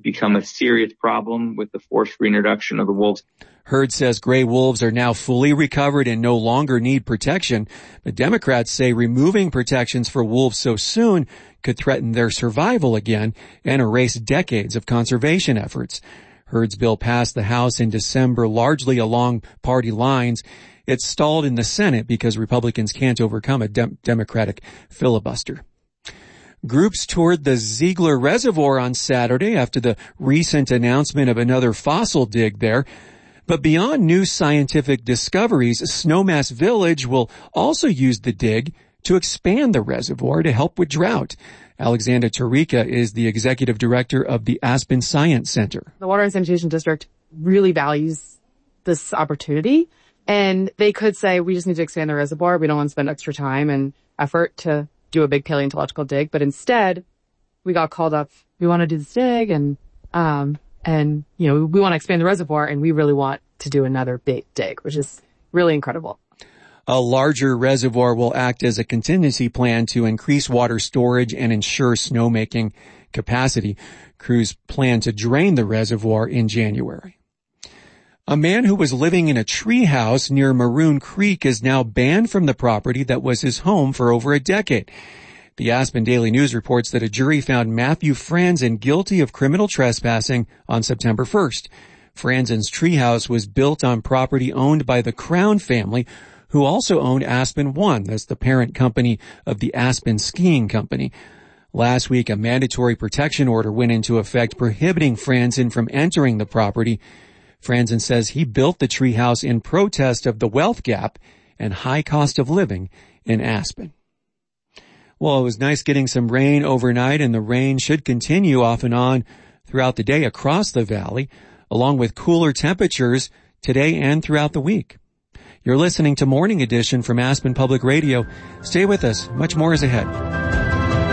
become a serious problem with the forced reintroduction of the wolves. Hurd says gray wolves are now fully recovered and no longer need protection. But Democrats say removing protections for wolves so soon could threaten their survival again and erase decades of conservation efforts. Hurd's bill passed the House in December largely along party lines. It stalled in the Senate because Republicans can't overcome a Democratic filibuster. Groups toured the Ziegler Reservoir on Saturday after the recent announcement of another fossil dig there. But beyond new scientific discoveries, Snowmass Village will also use the dig to expand the reservoir to help with drought. Alexandra Tarika is the executive director of the Aspen Science Center. The Water and Sanitation District really values this opportunity, and they could say, we just need to expand the reservoir. We don't want to spend extra time and effort to do a big paleontological dig, but instead we got called up. We want to do this dig and we want to expand the reservoir, and we really want to do another big dig, which is really incredible. A larger reservoir will act as a contingency plan to increase water storage and ensure snowmaking capacity. Crews plan to drain the reservoir in January. A man who was living in a treehouse near Maroon Creek is now banned from the property that was his home for over a decade. The Aspen Daily News reports that a jury found Matthew Franzen guilty of criminal trespassing on September 1st. Franzen's treehouse was built on property owned by the Crown family, who also owned Aspen One. That's the parent company of the Aspen Skiing Company. Last week, a mandatory protection order went into effect prohibiting Franzen from entering the property. Franzen says he built the treehouse in protest of the wealth gap and high cost of living in Aspen. Well, it was nice getting some rain overnight, and the rain should continue off and on throughout the day across the valley, along with cooler temperatures today and throughout the week. You're listening to Morning Edition from Aspen Public Radio. Stay with us. Much more is ahead.